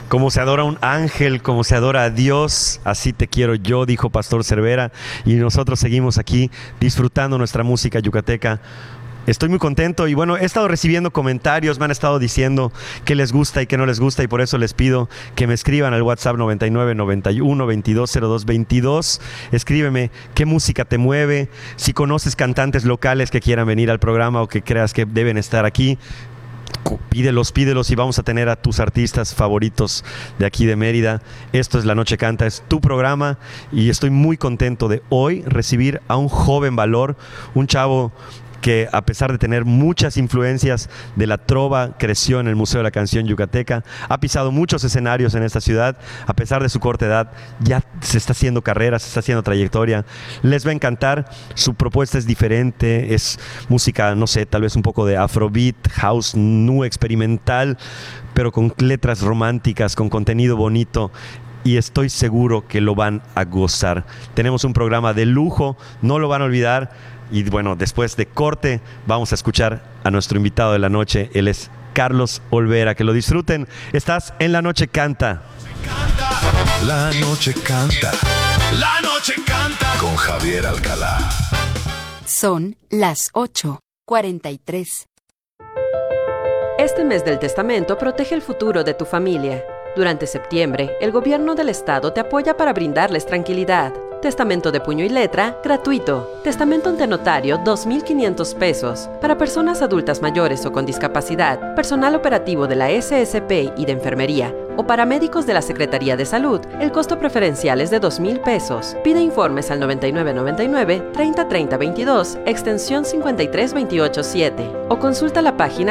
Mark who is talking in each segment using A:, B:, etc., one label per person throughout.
A: Como se adora un ángel, como se adora a Dios, así te quiero yo, dijo Pastor Cervera. Y nosotros seguimos aquí disfrutando nuestra música yucateca. Estoy muy contento y bueno, he estado recibiendo comentarios, me han estado diciendo qué les gusta y qué no les gusta, y por eso les pido que me escriban al WhatsApp 99 91 22 02 22. Escríbeme qué música te mueve, si conoces cantantes locales que quieran venir al programa o que creas que deben estar aquí. Pídelos y vamos a tener a tus artistas favoritos de aquí de Mérida. Esto es La Noche Canta, es tu programa y estoy muy contento de hoy recibir a un joven valor, un chavo que a pesar de tener muchas influencias de la trova, creció en el Museo de la Canción Yucateca, ha pisado muchos escenarios en esta ciudad, a pesar de su corta edad, ya se está haciendo carrera, se está haciendo trayectoria, les va a encantar, su propuesta es diferente, es música, no sé, tal vez un poco de afrobeat, house, nu experimental, pero con letras románticas, con contenido bonito, y estoy seguro que lo van a gozar. Tenemos un programa de lujo, no lo van a olvidar. Y bueno, después de corte vamos a escuchar a nuestro invitado de la noche. Él es Carlos Olvera. Que lo disfruten. Estás en La Noche Canta.
B: La Noche Canta. La Noche Canta. Con Javier Alcalá.
C: Son las 8:43.
D: Este mes del testamento protege el futuro de tu familia. Durante septiembre, el gobierno del estado te apoya para brindarles tranquilidad. Testamento de puño y letra, gratuito. Testamento ante notario, 2,500 pesos. Para personas adultas mayores o con discapacidad, personal operativo de la SSP y de enfermería, o paramédicos de la Secretaría de Salud, el costo preferencial es de 2,000 pesos. Pide informes al 9999 30 30 22, extensión 53287, o consulta la página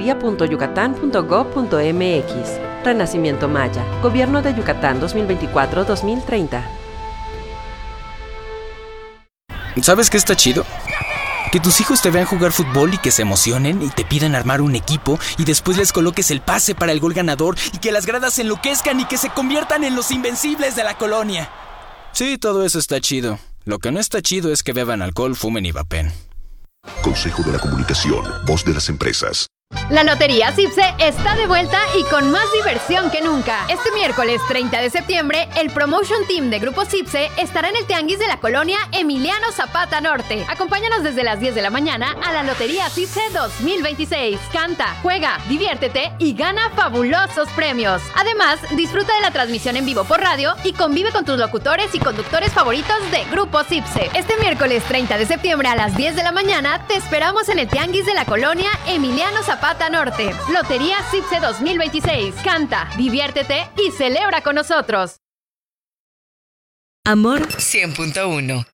D: consejería.yucatán.gov.mx. Renacimiento Maya, Gobierno de Yucatán 2024-2030.
E: ¿Sabes qué está chido? Que tus hijos te vean jugar fútbol y que se emocionen y te pidan armar un equipo y después les coloques el pase para el gol ganador y que las gradas se enloquezcan y que se conviertan en los invencibles de la colonia. Sí, todo eso está chido. Lo que no está chido es que beban alcohol, fumen y vapen.
B: Consejo de la Comunicación, voz de las empresas.
F: La Lotería CIPSE está de vuelta y con más diversión que nunca. Este miércoles 30 de septiembre, el Promotion Team de Grupo CIPSE estará en el Tianguis de la colonia Emiliano Zapata Norte. Acompáñanos desde las 10 de la mañana a la Lotería CIPSE 2026. Canta, juega, diviértete y gana fabulosos premios. Además, disfruta de la transmisión en vivo por radio y convive con tus locutores y conductores favoritos de Grupo CIPSE. Este miércoles 30 de septiembre a las 10 de la mañana te esperamos en el Tianguis de la colonia Emiliano Zapata Norte. Lotería CIPSE 2026. Canta, diviértete y celebra con nosotros.
C: Amor 100.1.